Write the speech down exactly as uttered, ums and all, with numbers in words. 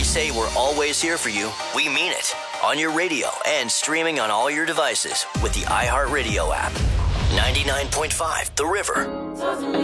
say we're always here for you, we mean it. On your radio and streaming on all your devices with the iHeartRadio app. ninety-nine point five The River.